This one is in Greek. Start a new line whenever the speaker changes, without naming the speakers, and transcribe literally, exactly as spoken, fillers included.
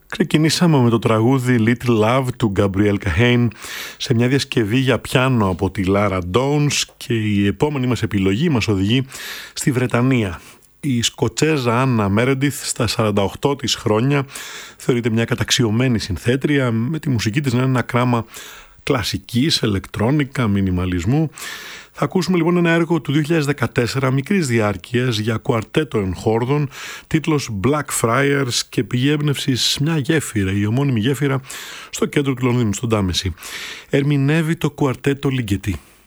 Ξεκινήσαμε με το τραγούδι Little Love του Gabriel Kahane σε μια διασκευή για πιάνο από τη Lara Downs, και η επόμενη μας επιλογή μας οδηγεί στη Βρετανία. Η Σκοτσέζα Άννα Μέρεντιθ στα σαράντα οκτώ της χρόνια θεωρείται μια καταξιωμένη συνθέτρια, με τη μουσική της να είναι ένα κράμα κλασικής, ηλεκτρόνικα, μινιμαλισμού. Θα ακούσουμε λοιπόν ένα έργο του δύο χιλιάδες δεκατέσσερα μικρής διάρκειας για κουαρτέτο ενχόρδων, τίτλος Blackfriars, και πηγή έμπνευσης μια γέφυρα, η ομώνυμη γέφυρα στο κέντρο του Λονδίνου, στον Τάμεση. Ερμηνεύει το κουαρτέτο Ligeti.